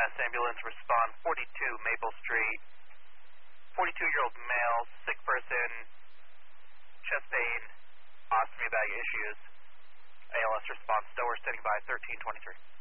EMS ambulance, respond 42 Maple Street. 42-year-old male, sick person, chest pain, ostomy bag issues. ALS response, still we're standing by 1323.